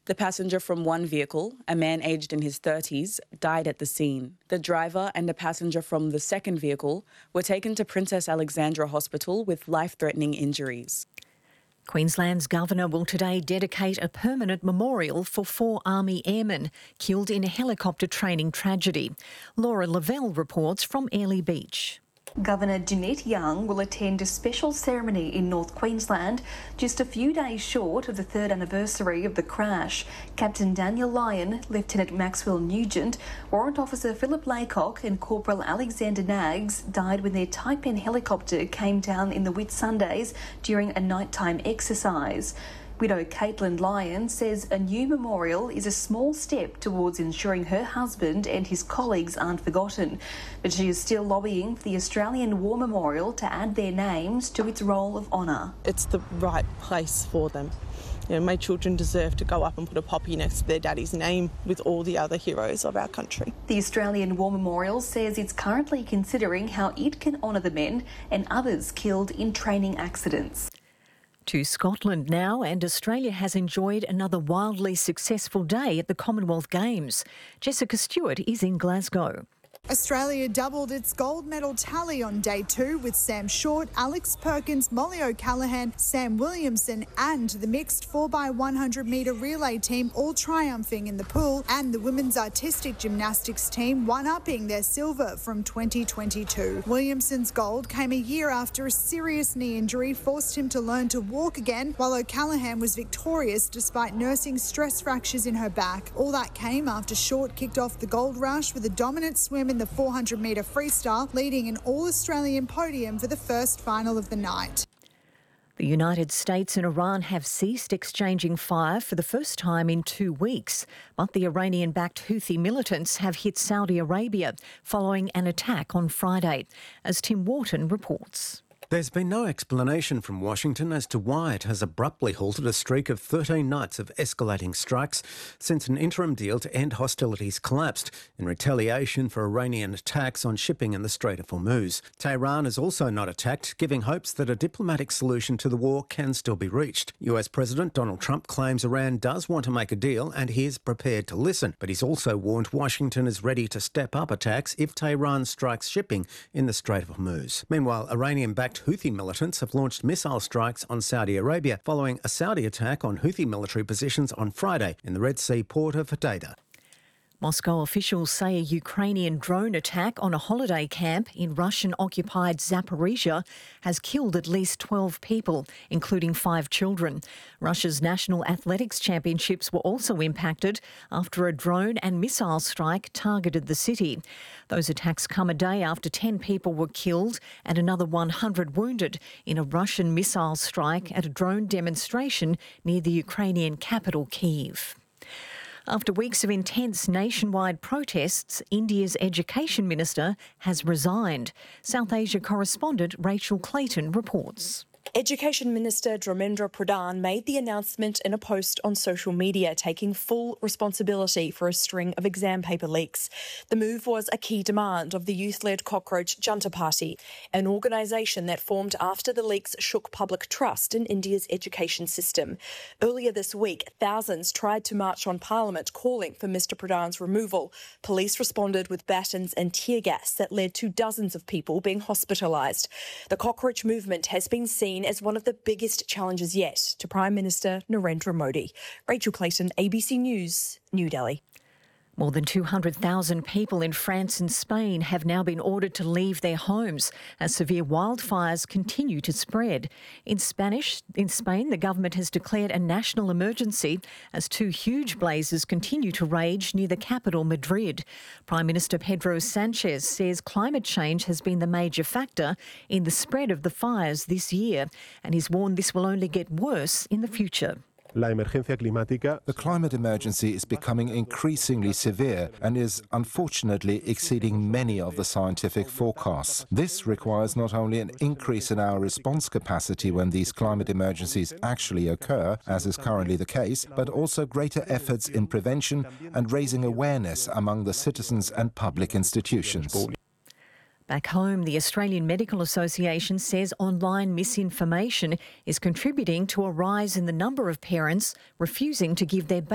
The passenger from one vehicle, a man aged in his 30s, died at the scene. The driver and a passenger from the second vehicle were taken to Princess Alexandra Hospital with life-threatening injuries. Queensland's governor will today dedicate a permanent memorial for 4 Army airmen killed in a helicopter training tragedy. Laura Lavelle reports from Airlie Beach. Governor Jeanette Young will attend a special ceremony in North Queensland just a few days short of the 3rd anniversary of the crash. Captain Daniel Lyon, Lieutenant Maxwell Nugent, Warrant Officer Philip Laycock and Corporal Alexander Naggs died when their Type N helicopter came down in the Whitsundays during a nighttime exercise. Widow Caitlin Lyon says a new memorial is a small step towards ensuring her husband and his colleagues aren't forgotten, but she is still lobbying for the Australian War Memorial to add their names to its roll of honour. It's the right place for them. You know, my children deserve to go up and put a poppy next to their daddy's name with all the other heroes of our country. The Australian War Memorial says it's currently considering how it can honour the men and others killed in training accidents. To Scotland now, and Australia has enjoyed another wildly successful day at the Commonwealth Games. Jessica Stewart is in Glasgow. Australia doubled its gold medal tally on day 2 with Sam Short, Alex Perkins, Molly O'Callaghan, Sam Williamson and the mixed 4x100 metre relay team all triumphing in the pool, and the women's artistic gymnastics team one-upping their silver from 2022. Williamson's gold came a year after a serious knee injury forced him to learn to walk again, while O'Callaghan was victorious despite nursing stress fractures in her back. All that came after Short kicked off the gold rush with a dominant swim in the 400 metre freestyle, leading an all-Australian podium for the first final of the night. The United States and Iran have ceased exchanging fire for the first time in 2 weeks, but the Iranian-backed Houthi militants have hit Saudi Arabia following an attack on Friday, as Tim Wharton reports. There's been no explanation from Washington as to why it has abruptly halted a streak of 13 nights of escalating strikes since an interim deal to end hostilities collapsed in retaliation for Iranian attacks on shipping in the Strait of Hormuz. Tehran is also not attacked, giving hopes that a diplomatic solution to the war can still be reached. US President Donald Trump claims Iran does want to make a deal and he is prepared to listen, but he's also warned Washington is ready to step up attacks if Tehran strikes shipping in the Strait of Hormuz. Meanwhile, Iranian-backed Houthi militants have launched missile strikes on Saudi Arabia following a Saudi attack on Houthi military positions on Friday in the Red Sea port of Hodeidah. Moscow officials say a Ukrainian drone attack on a holiday camp in Russian-occupied Zaporizhia has killed at least 12 people, including 5 children. Russia's National Athletics Championships were also impacted after a drone and missile strike targeted the city. Those attacks come a day after 10 people were killed and another 100 wounded in a Russian missile strike at a drone demonstration near the Ukrainian capital, Kyiv. After weeks of intense nationwide protests, India's Education Minister has resigned. South Asia correspondent Rachel Clayton reports. Education Minister Dharmendra Pradhan made the announcement in a post on social media, taking full responsibility for a string of exam paper leaks. The move was a key demand of the youth-led Cockroach Junta Party, an organisation that formed after the leaks shook public trust in India's education system. Earlier this week, thousands tried to march on Parliament calling for Mr Pradhan's removal. Police responded with batons and tear gas that led to dozens of people being hospitalised. The Cockroach movement has been seen as one of the biggest challenges yet to Prime Minister Narendra Modi. Rachel Clayton, ABC News, New Delhi. More than 200,000 people in France and Spain have now been ordered to leave their homes as severe wildfires continue to spread. In Spain, the government has declared a national emergency as 2 huge blazes continue to rage near the capital, Madrid. Prime Minister Pedro Sanchez says climate change has been the major factor in the spread of the fires this year, and he's warned this will only get worse in the future. The climate emergency is becoming increasingly severe and is unfortunately exceeding many of the scientific forecasts. This requires not only an increase in our response capacity when these climate emergencies actually occur, as is currently the case, but also greater efforts in prevention and raising awareness among the citizens and public institutions. Back home, the Australian Medical Association says online misinformation is contributing to a rise in the number of parents refusing to give their